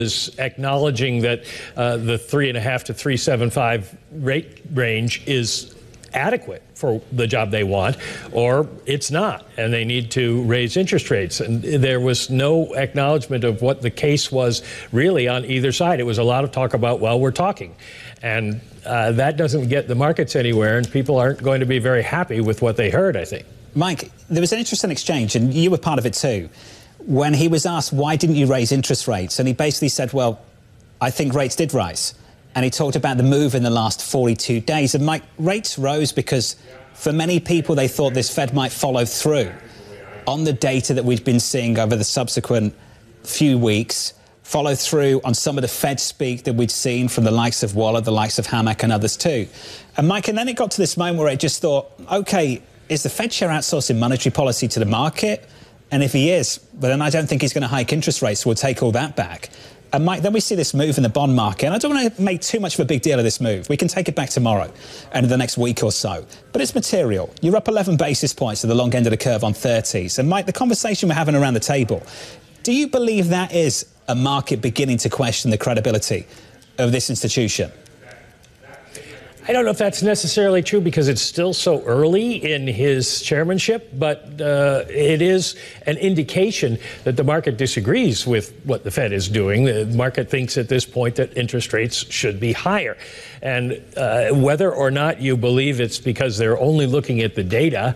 is acknowledging that the 3.5 to 3.75 rate range is adequate for the job they want, or it's not, and they need to raise interest rates. And there was no acknowledgement of what the case was really on either side. It was a lot of talk about, well, we're talking. And that doesn't get the markets anywhere, and people aren't going to be very happy with what they heard, I think. Mike, there was an interesting exchange, and you were part of it too, when he was asked, why didn't you raise interest rates? And he basically said, well, I think rates did rise. And he talked about the move in the last 42 days. And Mike, rates rose because for many people, they thought this Fed might follow through on the data that we've been seeing over the subsequent few weeks, follow through on some of the Fed speak that we'd seen from the likes of Waller, the likes of Hammack and others too. And Mike, and then it got to this moment where I just thought, OK, is the Fed chair outsourcing monetary policy to the market? And if he is, well, then I don't think he's going to hike interest rates. So we'll take all that back. And Mike, then we see this move in the bond market. And I don't want to make too much of a big deal of this move. We can take it back tomorrow and in the next week or so. But it's material. You're up 11 basis points to the long end of the curve on 30s. And Mike, the conversation we're having around the table, do you believe that is a market beginning to question the credibility of this institution? I don't know if that's necessarily true because it's still so early in his chairmanship, but it is an indication that the market disagrees with what the Fed is doing. The market thinks at this point that interest rates should be higher. And whether or not you believe it's because they're only looking at the data,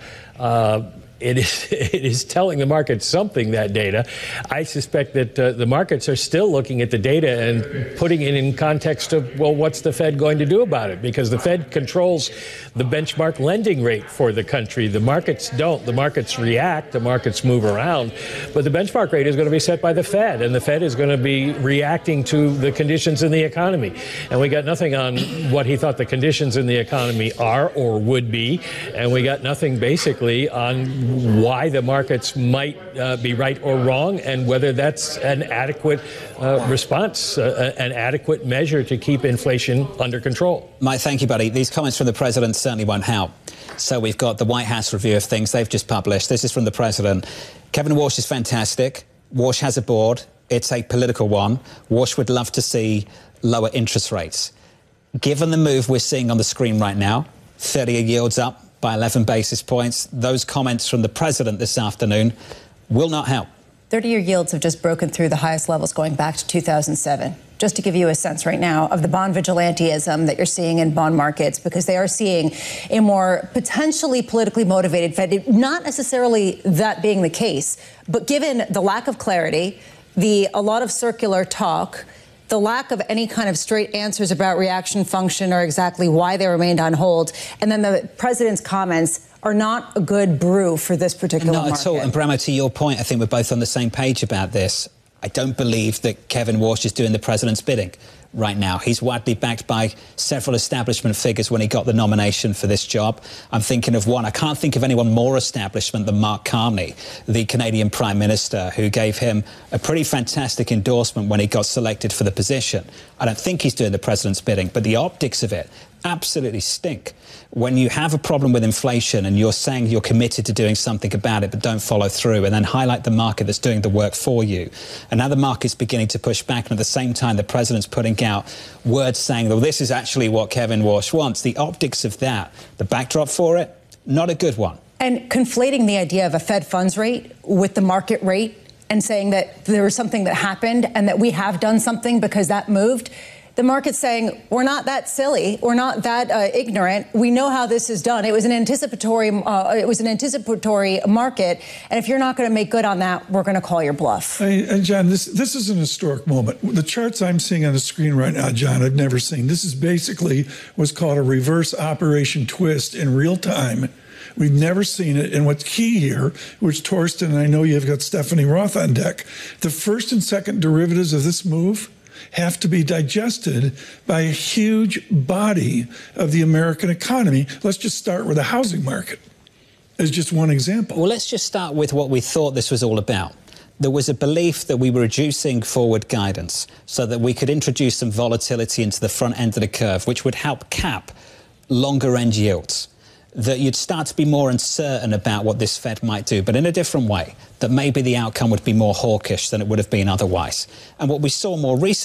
it is telling the market something, that data. I suspect that the markets are still looking at the data and putting it in context of, well, what's the Fed going to do about it? Because the Fed controls the benchmark lending rate for the country. The markets don't. The markets react. The markets move around. But the benchmark rate is going to be set by the Fed, and the Fed is going to be reacting to the conditions in the economy. And we got nothing on what he thought the conditions in the economy are or would be, and we got nothing basically on why the markets might be right or wrong, and whether that's an adequate response, an adequate measure to keep inflation under control. Mike, thank you, buddy. These comments from the president certainly won't help. So we've got the White House review of things they've just published. This is from the president. Kevin Warsh is fantastic. Warsh has a board. It's a political one. Warsh would love to see lower interest rates. Given the move we're seeing on the screen right now, 30-year yields up by 11 basis points. Those comments from the president this afternoon will not help. 30-year yields have just broken through the highest levels going back to 2007. Just to give you a sense right now of the bond vigilantism that you're seeing in bond markets, because they are seeing a more potentially politically motivated Fed, not necessarily that being the case, but given the lack of clarity, a lot of circular talk, the lack of any kind of straight answers about reaction function or exactly why they remained on hold, and then the president's comments are not a good brew for this particular market. Not at all. And Bramo, to your point, I think we're both on the same page about this. I don't believe that Kevin Warsh is doing the president's bidding right now. He's widely backed by several establishment figures when he got the nomination for this job. I'm thinking of one. I can't think of anyone more establishment than Mark Carney, the Canadian Prime Minister, who gave him a pretty fantastic endorsement when he got selected for the position. I don't think he's doing the president's bidding, but the optics of it absolutely stink. When you have a problem with inflation and you're saying you're committed to doing something about it but don't follow through, and then highlight the market that's doing the work for you, and now the market's beginning to push back, and at the same time the president's putting out words saying, well, this is actually what Kevin Warsh wants. The optics of that, the backdrop for it, not a good one. And conflating the idea of a Fed funds rate with the market rate and saying that there was something that happened and that we have done something because that moved. The market's saying, we're not that silly, we're not that ignorant. We know how this is done. It was an anticipatory market, and if you're not going to make good on that, we're going to call your bluff. And John, this is an historic moment. The charts I'm seeing on the screen right now, John, I've never seen. This is basically what's called a reverse operation twist in real time. We've never seen it. And what's key here, which Torsten, and I know you've got Stephanie Roth on deck, the first and second derivatives of this move have to be digested by a huge body of the American economy. Let's just start with the housing market as just one example. Well, let's just start with what we thought this was all about. There was a belief that we were reducing forward guidance so that we could introduce some volatility into the front end of the curve, which would help cap longer end yields. that you'd start to be more uncertain about what this Fed might do, but in a different way, that maybe the outcome would be more hawkish than it would have been otherwise. And what we saw more recently